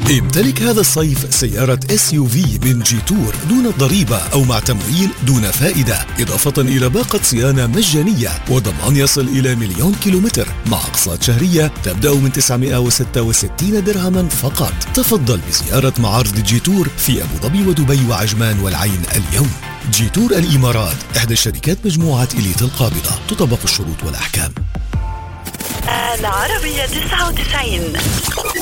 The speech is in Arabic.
امتلك هذا الصيف سيارة SUV من جيتور دون ضريبة أو مع تمويل دون فائدة، إضافة إلى باقة صيانة مجانية وضمان يصل إلى 1,000,000 كيلومتر مع أقساط شهرية تبدأ من 966 درهما فقط. تفضل بزيارة معارض جيتور في أبو ظبي ودبي وعجمان والعين اليوم. جيتور الإمارات إحدى شركات مجموعة إليت القابضة، تطبق الشروط والأحكام. العربية 99.